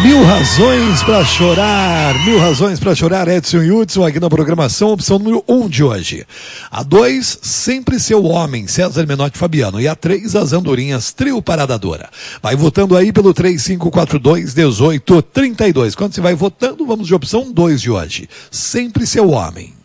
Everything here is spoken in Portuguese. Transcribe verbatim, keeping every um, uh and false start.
Mil razões pra chorar, mil razões pra chorar, Edson Hudson aqui na programação, opção número um de hoje. A dois, Sempre Seu Homem, César Menotti Fabiano. E a três, As Andorinhas, Trio Parada Dura. Vai votando aí pelo três cinco quatro dois, um oito três dois. Quando você vai votando, vamos de opção dois de hoje. Sempre Seu Homem.